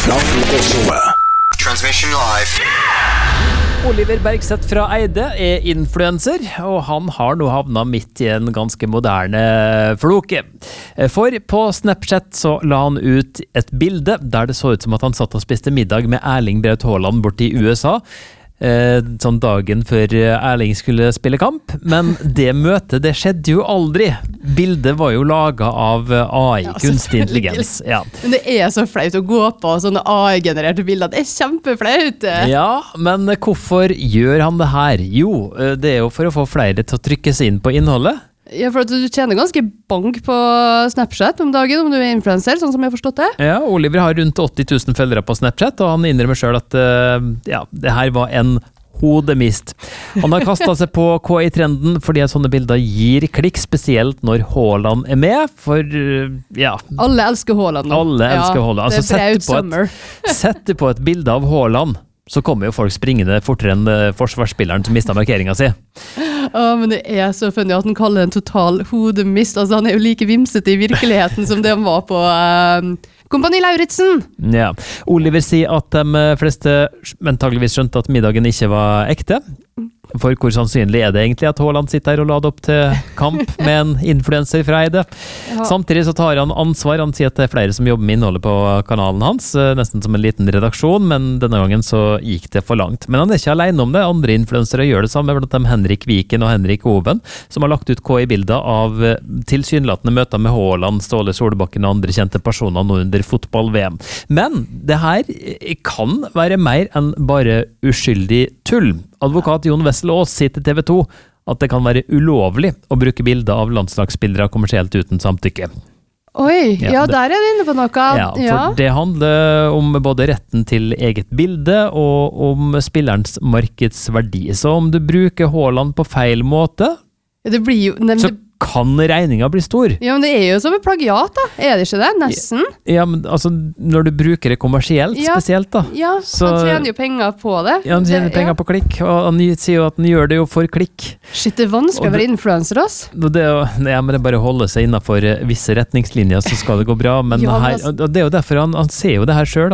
Transmission live. Oliver Bergseth fra Eide influencer, og han har nå havnet midt i en ganske moderne floke. For på Snapchat så la han ut et bilde der det så ut som at han satt og spiste middag med Erling Braut Haaland borte i USA. Sånn dagen før Erling skulle spille kamp, men det møtet, det skjedde jo aldri. Bildet var jo laget av AI, kunstig intelligens. Ja. Men det så flaut å gå på sånne AI-genererte bilder, det kjempeflaut. Ja, men hvorfor gjør han det her? Jo, det jo for å få flere til å trykke seg inn på innholdet. Ja, for at du tjener ganske bank på Snapchat om dagen, om du influencer, sånn som jeg har forstått det. Ja, Oliver har rundt 80 000 følgere på Snapchat, og han innrømmer selv at det her var en hodemist. Han har kastet seg på KI-trenden fordi at sånne bilder gir klikk, spesielt når Haaland med, for Alle elsker Haaland nå. Alle elsker Haaland. Altså, sett du på et bilde av Haaland, så kommer jo folk springende fortere enn forsvarsspilleren som mistet markeringen sin. Men det så funny at han kaller det en total hodemist. Altså, han jo like vimsete i virkeligheten som det han var på Kompani Lauritzen. Ja. Oliver sier at de fleste antageligvis skjønte at middagen ikke var ekte. For hvor sannsynlig det egentlig at Haaland sitter her og lader opp til kamp med en influencer fra Eide? Ja. Samtidig så tar han ansvar. Han sier at det flere som jobber med innholdet på kanalen hans, nesten som en liten redaksjon, men denne gangen så gikk det for langt. Men han ikke alene om det. Andre influensere gjør det samme, blant dem Henrik Viken og Henrik Oven, som har lagt ut KI-bilder av tilsynelatende møter med Haaland, Ståle Solbakken og andre kjente personer nå under fotball-VM. Men det her kan være mer enn bare uskyldig tull. Advokat Jon Wessel Aas sier til TV 2 at det kan være ulovlig å bruke bilder av landslagsspillere kommersielt uten samtykke. Oi, der du inne på noe. Ja, for det handler om både retten til eget bilde og om spillerens markedsverdi. Så om du bruker Haaland på feil måte, det blir jo... så kan regninga bli stor. Ja, men det jo som en plagiat da. Det ikke det? Nesten. Ja, men altså, når du bruker det kommersielt spesielt da. Ja, så, han tjener jo penger på det. Ja, han tjener penger på klikk, og han sier jo at han gjør det jo for klikk. Shit, det vanskelig å være influencer, ass. Men det bare å holde seg innenfor visse retningslinjer, så skal det gå bra. Men, og det jo derfor han ser jo det her selv,